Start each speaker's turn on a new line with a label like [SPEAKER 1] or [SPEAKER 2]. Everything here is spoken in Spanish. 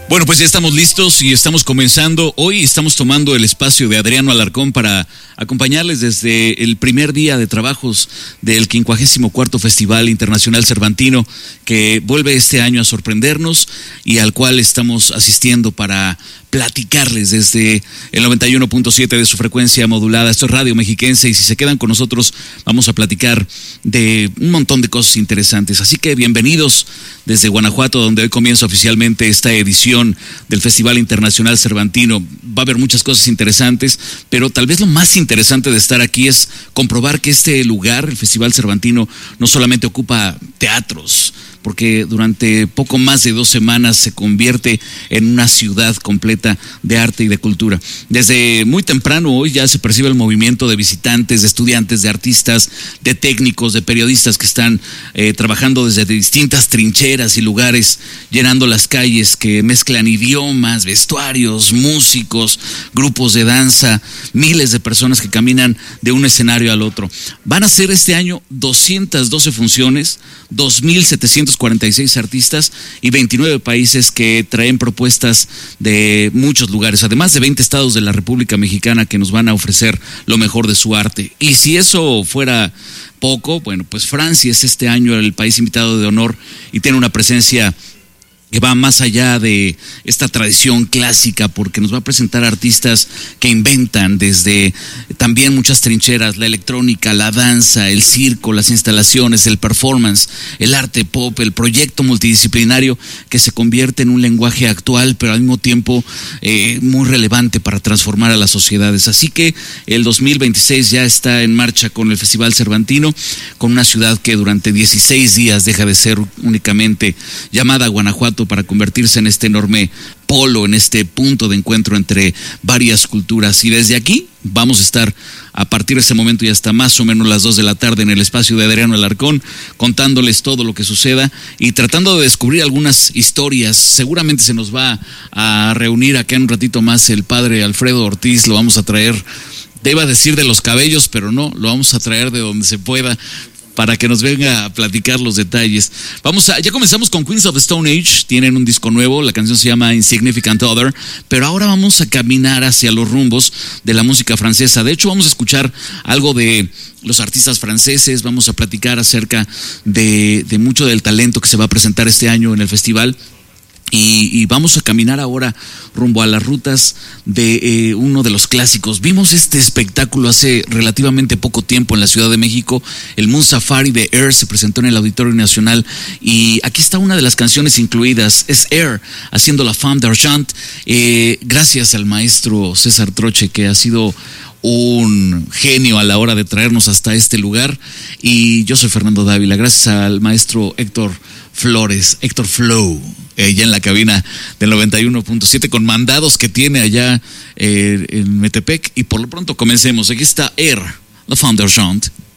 [SPEAKER 1] Bueno, pues ya estamos listos y estamos comenzando. Hoy estamos tomando el espacio de Adriano Alarcón para acompañarles desde el primer día de trabajos del 54º Festival Internacional Cervantino, que vuelve este año a sorprendernos y al cual estamos asistiendo para platicarles desde el 91.7 de su frecuencia modulada. Esto es Radio Mexiquense y si se quedan con nosotros vamos a platicar de un montón de cosas interesantes. Así que bienvenidos desde Guanajuato, donde hoy comienza oficialmente esta edición del Festival Internacional Cervantino. Va a haber muchas cosas interesantes, pero tal vez lo más interesante de estar aquí es comprobar que este lugar, el Festival Cervantino, no solamente ocupa teatros, porque durante poco más de 2 semanas se convierte en una ciudad completa de arte y de cultura. Desde muy temprano hoy ya se percibe el movimiento de visitantes, de estudiantes, de artistas, de técnicos, de periodistas que están trabajando desde distintas trincheras y lugares, llenando las calles, que mezclan idiomas, vestuarios, músicos, grupos de danza, miles de personas que caminan de un escenario al otro. Van a ser este año 212 funciones, 2,746 artistas y 29 países que traen propuestas de muchos lugares, además de 20 estados de la República Mexicana que nos van a ofrecer lo mejor de su arte. Y si eso fuera poco, bueno, pues Francia es este año el país invitado de honor y tiene una presencia que va más allá de esta tradición clásica, porque nos va a presentar artistas que inventan desde también muchas trincheras: la electrónica, la danza, el circo, las instalaciones, el performance, el arte pop, el proyecto multidisciplinario que se convierte en un lenguaje actual, pero al mismo tiempo muy relevante para transformar a las sociedades. Así que el 2026 ya está en marcha con el Festival Cervantino, con una ciudad que durante 16 días deja de ser únicamente llamada Guanajuato para convertirse en este enorme polo, en este punto de encuentro entre varias culturas. Y desde aquí vamos a estar a partir de ese momento y hasta más o menos las 2 de la tarde en el espacio de Adriano Alarcón, contándoles todo lo que suceda y tratando de descubrir algunas historias. Seguramente se nos va a reunir acá en un ratito más el padre Alfredo Ortiz. Lo vamos a traer, te iba a decir de los cabellos, pero no, lo vamos a traer de donde se pueda, para que nos venga a platicar los detalles. Ya comenzamos con Queens of the Stone Age, tienen un disco nuevo, la canción se llama Insignificant Other, pero ahora vamos a caminar hacia los rumbos de la música francesa. De hecho, vamos a escuchar algo de los artistas franceses, vamos a platicar acerca de mucho del talento que se va a presentar este año en el festival. Y vamos a caminar ahora rumbo a las rutas de uno de los clásicos. Vimos este espectáculo hace relativamente poco tiempo en la Ciudad de México. El Moon Safari de Air se presentó en el Auditorio Nacional y aquí está una de las canciones incluidas. Es Air haciendo La Femme d'Argent, gracias al maestro César Troche, que ha sido un genio a la hora de traernos hasta este lugar. Y yo soy Fernando Dávila, gracias al maestro Héctor Flow, ya en la cabina del 91.7 con mandados que tiene allá en Metepec. Y por lo pronto comencemos. Aquí está Air, La Femme d'Argent.